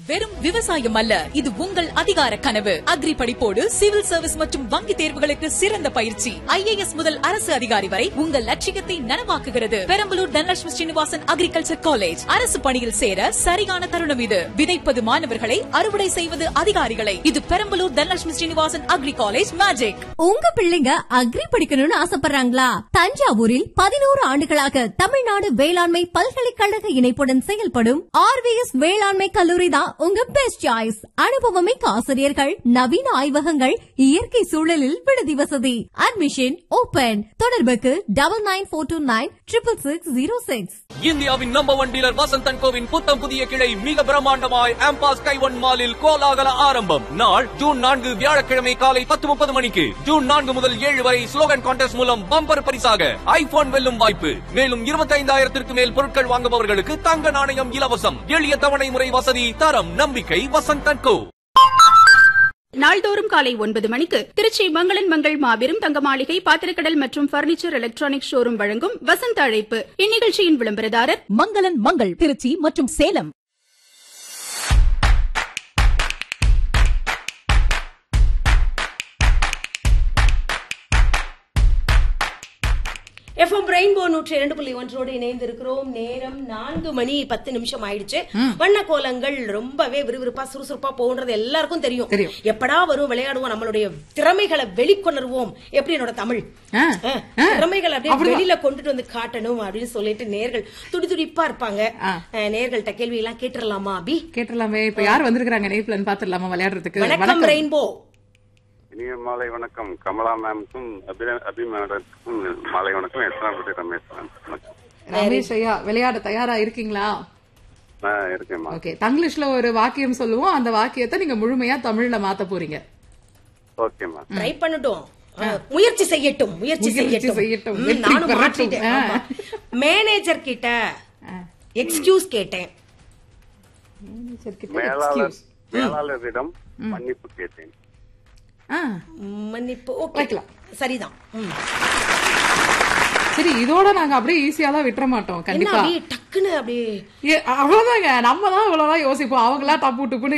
வெறும் விவசாயம் அல்ல, இது உங்கள் அதிகார கனவு. அக்ரி படிப்போடு சிவில் சர்வீஸ் மற்றும் வங்கி தேர்வுகளுக்கு சிறந்த பயிற்சி. IAS முதல் அரசு அதிகாரி வரை உங்கள் லட்சியத்தை நனவாக்குகிறது. Perambalur Dhanalakshmi Srinivasan agriculture college. அரசு பணியில் சேர சரியான தருணம் இது. விதைப்பது மாணவர்களை, அறுவடை செய்வது அதிகாரிகளை. இது Perambalur Dhanalakshmi Srinivasan agri college magic. உங்க பிள்ளைங்க அக்ரி படிக்கணும்னு ஆசைப்படுறாங்களா? தஞ்சாவூரில் 11 ஆண்டுகளாக தமிழ்நாடு வேளாண்மை பல்கலைக்கழக இணைப்புடன் செயல்படும் RVS வேளாண்மை கல்லூரி தான் உங்க பெஸ்ட் சாய்ஸ். அனுபவமிக்க ஆசிரியர்கள், நவீன ஆய்வகங்கள், இயற்கை சூழலில் விடுதி வசதி. Admission open. தொடர்புக்கு 9942966606. இந்தியாவின் number 1 dealer Vasanth and CoWIN புத்தம் புதிய கிளை மிக பிரம்மாண்டமாய் ஆம்பாஸ் கைவன் மாலில் கோலாகல ஆரம்பம். நாள் ஜூன் 4 வியாழக்கிழமை காலை 10:30 மணிக்கு. ஜூன் 4 முதல் 7 வரை ஸ்லோகன் கான்டெஸ்ட் மூலம் பம்பர் பரிசாக ஐபோன் வெல்லும் வாய்ப்பு. மேலும் 25,000க்கு மேல் பொருட்கள் வாங்குபவர்களுக்கு தங்க நாணயம் இலவசம். எளிய தவணை முறை வசதி, தரம், நம்பிக்கை வசந்த் அண்ட் கோ. நாள்தோறும் காலை 9 மணிக்கு திருச்சி மங்களன் மங்கள் மாபெரும் தங்க மாளிகை பாத்திரக்கடல் மற்றும் பர்னிச்சர் எலக்ட்ரானிக் ஷோரூம் வழங்கும் வசந்த அழைப்பு. இந்நிகழ்ச்சியின் விளம்பரதாரர் மங்களன் மங்கள் திருச்சி மற்றும் சேலம். FM ரெயின்போ 102.1 இணைந்திருக்கிறோம். நேரம் 4 மணி 10 நிமிஷம் ஆயிடுச்சு. வண்ண கோலங்கள் ரொம்பவே விறுவிறுப்பா சுறுசுறுப்பா போகுன்றது எல்லாருக்கும் தெரியும். எப்படா வரும், விளையாடுவோம், நம்மளுடைய திறமைகளை வெளிக்கொணர்வோம். எப்படி என்னோட தமிழ் திறமைகளை அப்படியே வெளியில கொண்டுட்டு வந்து காட்டணும் அப்படின்னு சொல்லிட்டு நேர்கள் துடிதுடிப்பா இருப்பாங்க. நேர்கள்ட்ட கேள்வி எல்லாம் கேட்டுடலாமா? அபி கேட்டுடலாமே. இப்ப யார் வந்திருக்காங்க நேர்ல பாத்துடலாமா விளையாடுறதுக்கு? வணக்கம் ரெயின்போ. இனிய மாலை வணக்கம். கமலா மேம்க்கும் அபி மேடத்துக்கும் மாலை வணக்கம். எத்தனை ரமேஷ் மேம். ரமேஷ் ஐயா, விளையாட தயாரா இருக்கீங்களா? இருக்கேன். ஓகே, தங்கிலீஷ்ல ஒரு வாக்கியம் சொல்லுவோம். அந்த வாக்கியத்தை நீங்க முழுமையா தமிழ்ல மாத்த போறீங்க. ஓகேமா, ட்ரை பண்ணட்டும். முயற்சி செய்யட்டும். நானும் மாற்றிட்டேன். மேனேஜர் கிட்ட எக்ஸ்கியூஸ் கேட்டேன். மேலாளரிடம் மன்னிப்பு கேட்டேன். மன்னிப்பு வைக்கலாம். சரிதான். சரி, இதோட நாங்க அப்படியே ஈஸியா தான் விட்டுற மாட்டோம். கண்டிப்பா டக்குன்னு அப்படியே அவ்வளவுதாங்க. நம்ம தான் இவ்வளவுதான் யோசிப்போம். அவங்களா டப்பு டுப்புன்னு